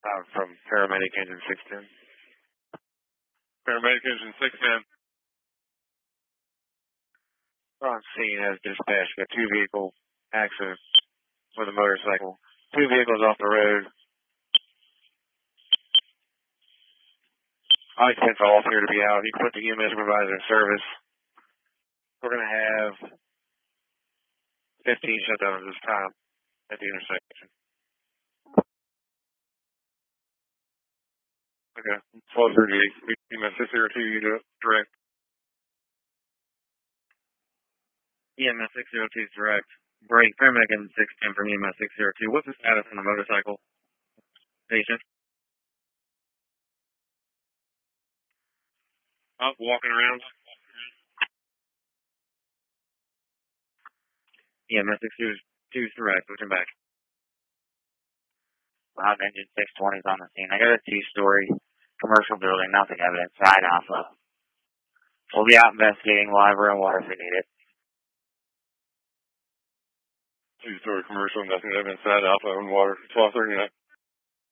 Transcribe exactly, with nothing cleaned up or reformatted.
Uh, from Paramedic Engine six ten. Paramedic Engine six ten. On scene as dispatch. Got two vehicle accidents with a motorcycle. Two vehicles off the road. Occupants all appear to be out. He put the U M S supervisor in service. We're going to have fifteen shutdowns this time at the intersection. Okay. twelve thirty, U M S six zero two, you do it direct. U M S six zero two is direct. Break, paramedic in six ten from U M S six zero two. What's the status on the motorcycle patient? Up, walking around. U M S six zero two is direct. Switching back. Loud Engine six twenty is on the scene. I got a two-story commercial building, nothing evident, side alpha. We'll be out investigating live air and water if we need it. Two-story commercial, nothing evident, side alpha and water. twelve thirty-nine.